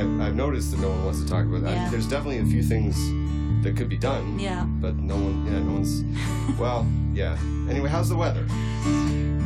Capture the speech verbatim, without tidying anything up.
I've, I've noticed that no one wants to talk about that. Yeah. There's definitely a few things that could be done. Yeah. But no one, yeah, no one's, well, yeah. Anyway, how's the weather?